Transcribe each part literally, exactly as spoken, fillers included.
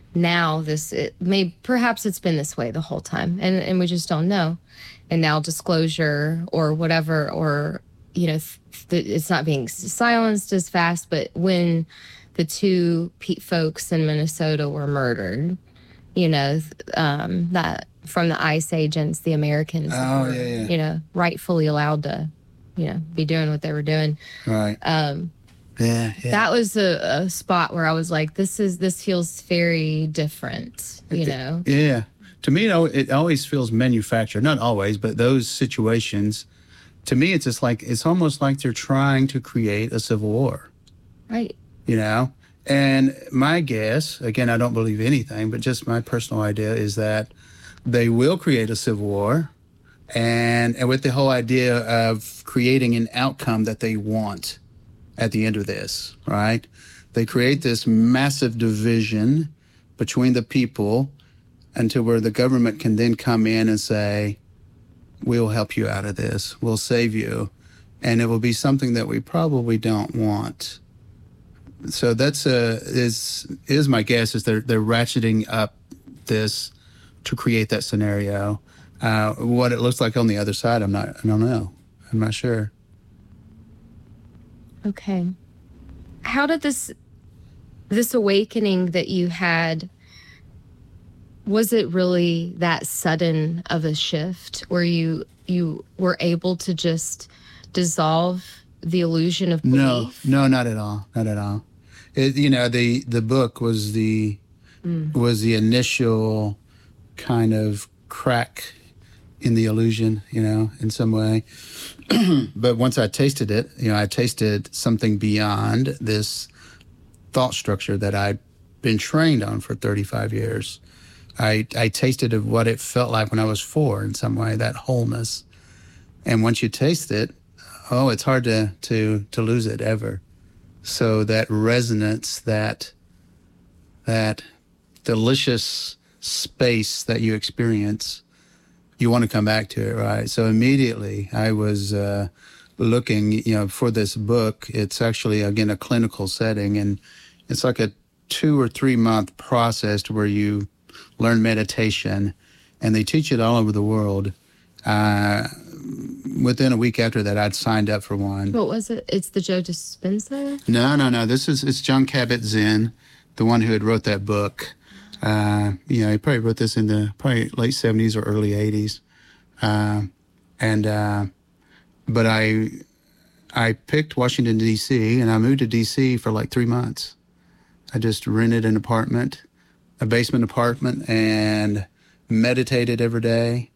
now this, it may, perhaps it's been this way the whole time, and, and we just don't know. And now disclosure or whatever, or, you know, th- it's not being silenced as fast, but when the two Pete folks in Minnesota were murdered, you know, um, that from the ICE agents, the Americans, oh, were, yeah, yeah. you know, rightfully allowed to, you know, be doing what they were doing. Right. Um, yeah, yeah. That was a, a spot where I was like, this is, this feels very different, you know? It, yeah. To me, it always feels manufactured. Not always, but those situations, to me, it's just like, it's almost like they're trying to create a civil war. Right. You know? And my guess, again, I don't believe anything, but just my personal idea is that they will create a civil war, and, and with the whole idea of creating an outcome that they want at the end of this, right? They create this massive division between the people until where the government can then come in and say, we'll help you out of this, we'll save you, and it will be something that we probably don't want. So that's uh, is is my guess is they're they're ratcheting up this to create that scenario. Uh, what it looks like on the other side, I'm not. I don't know. I'm not sure. Okay. How did this this awakening that you had? Was it really that sudden of a shift where you you were able to just dissolve the illusion of belief? No, no, not at all. Not at all. It, you know, the, the book was the mm. was the initial kind of crack in the illusion, you know, in some way. But once I tasted it, you know, I tasted something beyond this thought structure that I'd been trained on for thirty-five years. I, I tasted of what it felt like when I was four in some way, that wholeness. And once you taste it, oh, it's hard to, to, to lose it ever. So that resonance, that that delicious space that you experience, you want to come back to it, right? So immediately I was uh, looking, you know, for this book. It's actually, again, a clinical setting, and it's like a two or three month process to where you learn meditation, and they teach it all over the world. Uh, within a week after that, I'd signed up for one. What was it? It's the Joe Dispenza? No, no, no. This is, it's Jon Kabat-Zinn, the one who had wrote that book. Uh, you know, he probably wrote this in the probably late seventies or early eighties. Uh, and, uh, but I, I picked Washington, D C, and I moved to D C for like three months. I just rented an apartment, a basement apartment, and meditated every day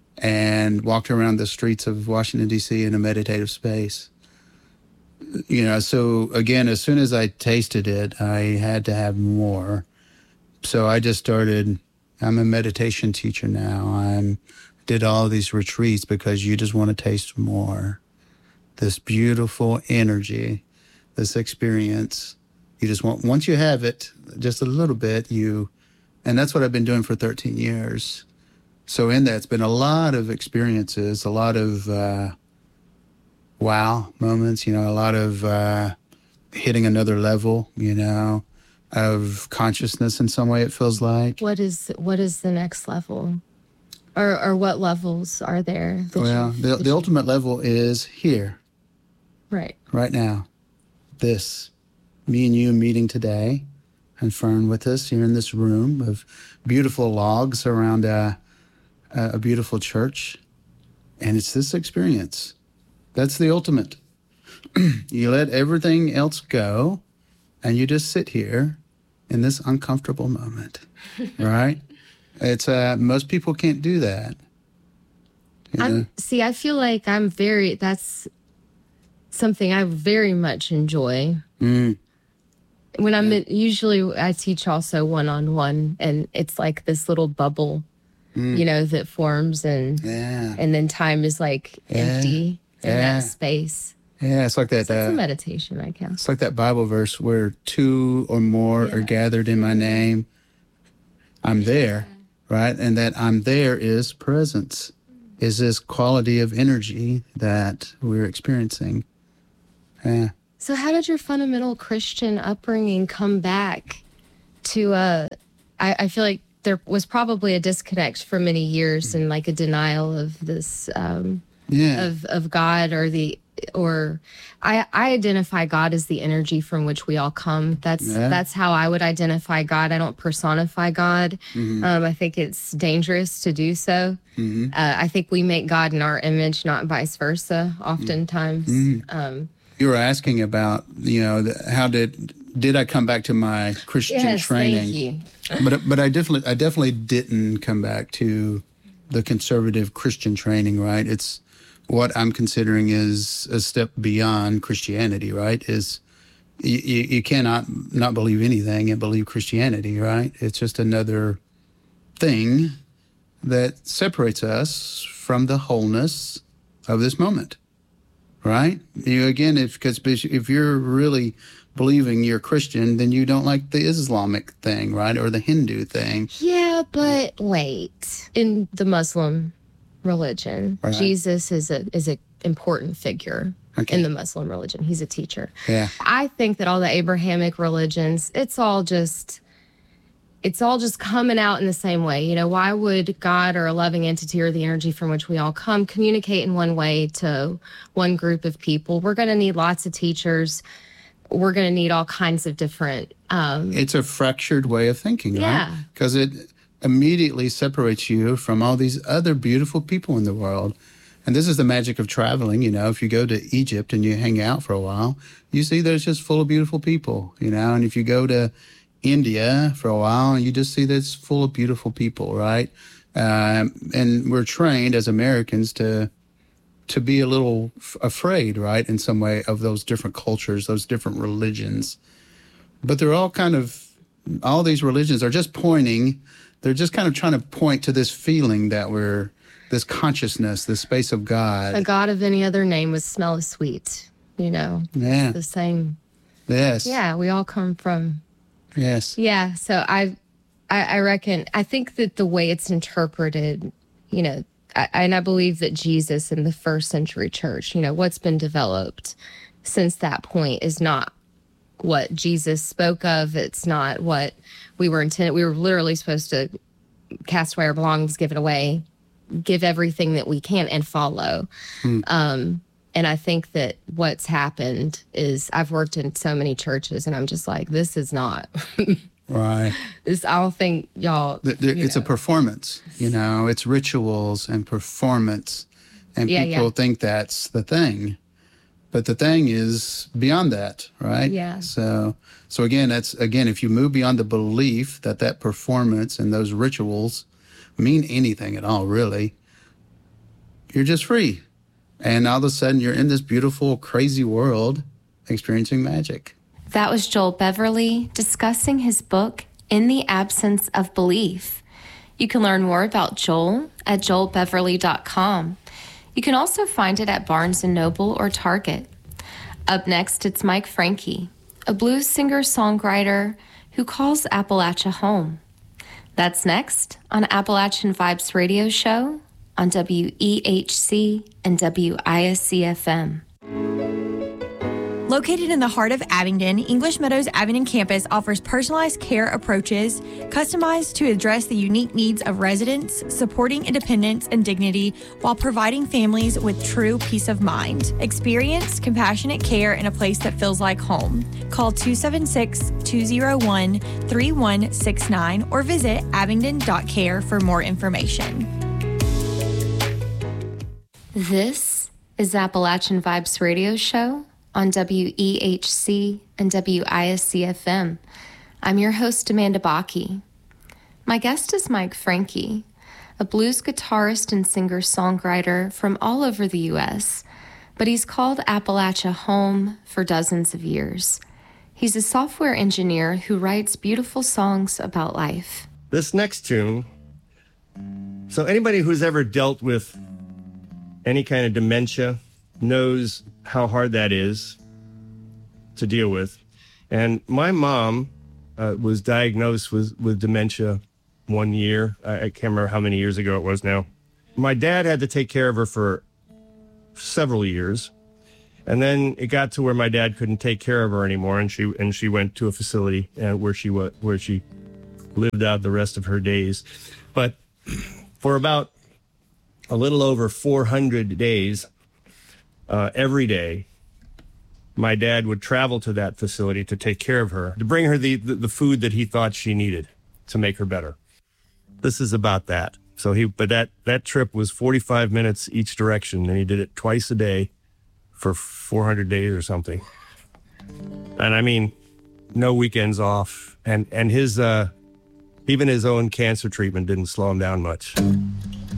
and walked around the streets of Washington, D C in a meditative space. You know, so again, as soon as I tasted it, I had to have more. So I just started, I'm a meditation teacher now. I'm did all these retreats because you just want to taste more. This beautiful energy, this experience. You just want, once you have it, just a little bit, you, and that's what I've been doing for thirteen years. So in that, it's been a lot of experiences, a lot of uh, wow moments, you know, a lot of uh, hitting another level, you know, of consciousness in some way, it feels like. What is what is the next level? Or or what levels are there? Well, you, the, the you... ultimate level is here. Right. Right now. This. Me and you meeting today, and Fern with us here in this room of beautiful logs around a, a beautiful church. And it's this experience. That's the ultimate. You let everything else go, and you just sit here in this uncomfortable moment, right? It's uh, most people can't do that. You know? I'm, see, I feel like I'm very, that's something I very much enjoy. Mm. When I'm, yeah. usually I teach also one-on-one, and it's like this little bubble, mm. you know, that forms, and yeah. and then time is like yeah. empty in yeah. that space. Yeah, it's like that. So it's uh, a meditation, I guess. It's like that Bible verse where two or more yeah. are gathered in my name. I'm there, right? And that I'm there is presence, is this quality of energy that we're experiencing. Yeah. So how did your fundamental Christian upbringing come back to uh, I, I feel like there was probably a disconnect for many years and like a denial of this, um, Yeah. of, of God or the, or I, I identify God as the energy from which we all come. That's, Yeah. that's how I would identify God. I don't personify God. Mm-hmm. Um, I think it's dangerous to do so. Mm-hmm. Uh, I think we make God in our image, not vice versa, oftentimes. Mm-hmm. Um, You were asking about, you know, the, how did did I come back to my Christian yes, training? thank you. But but I definitely I definitely didn't come back to the conservative Christian training, right? It's what I'm considering is a step beyond Christianity, right? Is you, you, you cannot not believe anything and believe Christianity, right? It's just another thing that separates us from the wholeness of this moment. Right? You again, if because if you're really believing you're Christian, then you don't like the Islamic thing, right, or the Hindu thing. Yeah, but wait. In the Muslim religion, Right. Jesus is a is a important figure Okay. in the Muslim religion. He's a teacher. Yeah. I think that all the Abrahamic religions, it's all just it's all just coming out in the same way. You know, why would God or a loving entity or the energy from which we all come communicate in one way to one group of people? We're going to need lots of teachers. We're going to need all kinds of different. Um, It's a fractured way of thinking, right? Yeah. Because it immediately separates you from all these other beautiful people in the world. And this is the magic of traveling. You know, if you go to Egypt and you hang out for a while, you see that it's just full of beautiful people, you know, and if you go to India for a while, and you just see that it's full of beautiful people, right? Um, and we're trained as Americans to to be a little f- afraid, right, in some way of those different cultures, those different religions. But they're all kind of, all these religions are just pointing, they're just kind of trying to point to this feeling that we're, this consciousness, this space of God. a God of any other name would smell as sweet, you know, Yeah. the same. Yes. Yeah, we all come from. Yes. Yeah, so I, I, I reckon, I think that the way it's interpreted, you know, I, and I believe that Jesus in the first century church, you know, what's been developed since that point is not what Jesus spoke of. It's not what we were intended. We were literally supposed to cast away our belongings, give it away, give everything that we can and follow. Hmm. Um, and I think that what's happened is I've worked in so many churches and I'm just like, this is not, Right. this, I don't think y'all, Th- th- you It's know. a performance, you know, it's rituals and performance. And Yeah, people yeah. think that's the thing. But the thing is beyond that, right? Yeah. So, so again, that's, again, if you move beyond the belief that that performance and those rituals mean anything at all, really, you're just free. And all of a sudden you're in this beautiful, crazy world experiencing magic. That was Joel Beverly discussing his book, In the Absence of Belief. You can learn more about Joel at joel beverly dot com. You can also find it at Barnes and Noble or Target. Up next, it's Mike Franke, a blues singer-songwriter who calls Appalachia home. That's next on Appalachian Vibes Radio Show on W E H C and W I S C F M. Located in the heart of Abingdon, English Meadows Abingdon campus offers personalized care approaches customized to address the unique needs of residents, supporting independence and dignity while providing families with true peace of mind. Experience compassionate care in a place that feels like home. Call two seven six, two oh one, three one six nine or visit abingdon dot care for more information. This is Appalachian Vibes Radio Show on W E H C and W I S C F M. I'm your host, Amanda Bakke. My guest is Mike Franke, a blues guitarist and singer-songwriter from all over the U S, but he's called Appalachia home for dozens of years. He's a software engineer who writes beautiful songs about life. This next tune, so anybody who's ever dealt with any kind of dementia knows how hard that is to deal with. And my mom uh, was diagnosed with, with dementia one year. I, I can't remember how many years ago it was now. My dad had to take care of her for several years. And then it got to where my dad couldn't take care of her anymore, and she and she went to a facility uh, where she was where she lived out the rest of her days. But for about a little over four hundred days, uh, every day, my dad would travel to that facility to take care of her, to bring her the, the, the food that he thought she needed to make her better. This is about that. So he, but that, that trip was forty-five minutes each direction, and he did it twice a day for four hundred days or something. And I mean, no weekends off. And, and his, uh, even his own cancer treatment didn't slow him down much.